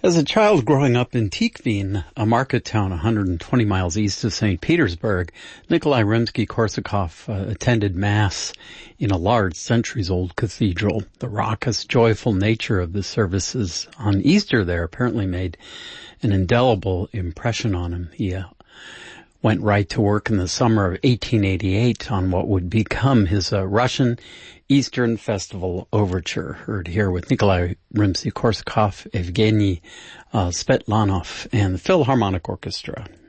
As a child growing up in Tikhvin, a market town 120 miles east of St. Petersburg, Nikolai Rimsky-Korsakov attended Mass in a large, centuries-old cathedral. The raucous, joyful nature of the services on Easter there apparently made an indelible impression on him. He went right to work in the summer of 1888 on what would become his Russian Eastern Festival Overture, heard here with Nikolai Rimsky-Korsakov, Evgeny Svetlanov, and the Philharmonic Orchestra.